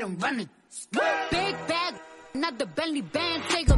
I'm running. Big bag, not the Bentley band. Take a